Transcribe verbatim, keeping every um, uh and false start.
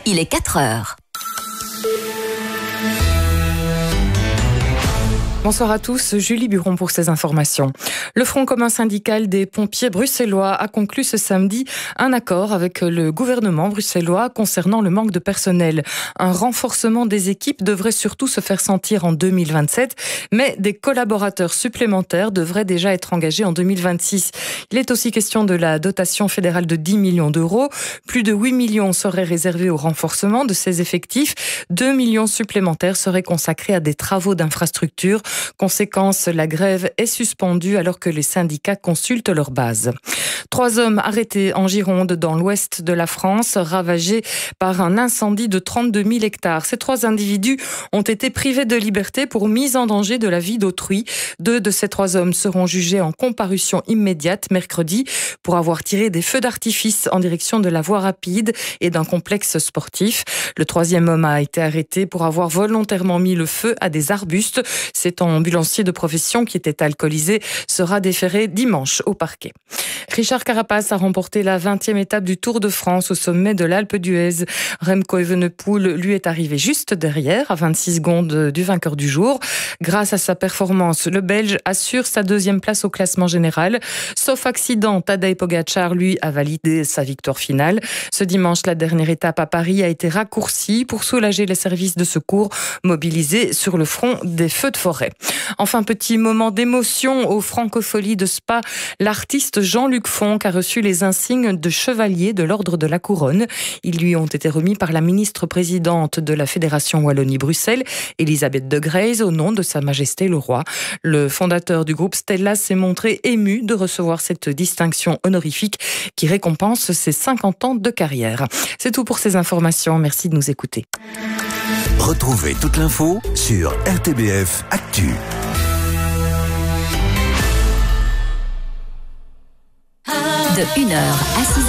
il est quatre heures. Bonsoir à tous, Julie Buron pour ces informations. Le Front commun syndical des pompiers bruxellois a conclu ce samedi un accord avec le gouvernement bruxellois concernant le manque de personnel. Un renforcement des équipes devrait surtout se faire sentir en deux mille vingt-sept, mais des collaborateurs supplémentaires devraient déjà être engagés en deux mille vingt-six. Il est aussi question de la dotation fédérale de dix millions d'euros. Plus de huit millions seraient réservés au renforcement de ces effectifs. deux millions supplémentaires seraient consacrés à des travaux d'infrastructure. Conséquence, la grève est suspendue alors que les syndicats consultent leur base. Trois hommes arrêtés en Gironde, dans l'ouest de la France, ravagés par un incendie de trente-deux mille hectares. Ces trois individus ont été privés de liberté pour mise en danger de la vie d'autrui. Deux de ces trois hommes seront jugés en comparution immédiate mercredi pour avoir tiré des feux d'artifice en direction de la voie rapide et d'un complexe sportif. Le troisième homme a été arrêté pour avoir volontairement mis le feu à des arbustes. C'est un ambulancier de profession qui était alcoolisé sera déféré dimanche au parquet. Richard Carapaz a remporté la vingtième étape du Tour de France au sommet de l'Alpe d'Huez. Remco Evenepoel lui est arrivé juste derrière, à vingt-six secondes du vainqueur du jour. Grâce à sa performance, le Belge assure sa deuxième place au classement général. Sauf accident, Tadej Pogačar, lui, a validé sa victoire finale. Ce dimanche, la dernière étape à Paris a été raccourcie pour soulager les services de secours mobilisés sur le front des feux de forêt. Enfin, petit moment d'émotion aux Francopholies de Spa. L'artiste Jean-Luc Fonck a reçu les insignes de chevalier de l'Ordre de la Couronne. Ils lui ont été remis par la ministre-présidente de la Fédération Wallonie-Bruxelles, Elisabeth de Greyse, au nom de Sa Majesté le Roi. Le fondateur du groupe Stella s'est montré ému de recevoir cette distinction honorifique qui récompense ses cinquante ans de carrière. C'est tout pour ces informations. Merci de nous écouter. Retrouvez toute l'info sur R T B F Actu. De une heure à six heures.